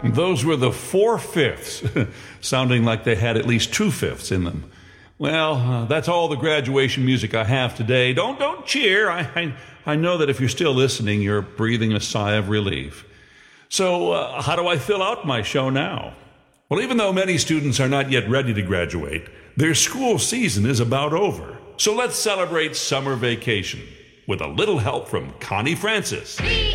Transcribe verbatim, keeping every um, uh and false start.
Those were the four-fifths, sounding like they had at least two-fifths in them. Well, uh, that's all the graduation music I have today. Don't don't cheer. I, I, I know that if you're still listening, you're breathing a sigh of relief. So uh, how do I fill out my show now? Well, even though many students are not yet ready to graduate, their school season is about over. So let's celebrate summer vacation with a little help from Connie Francis. B